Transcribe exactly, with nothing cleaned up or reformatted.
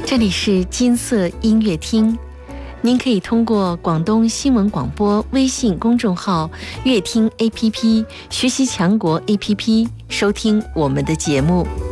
这里是金色音乐厅，您可以通过广东新闻广播微信公众号、乐听 A P P、学习强国 A P P 收听我们的节目。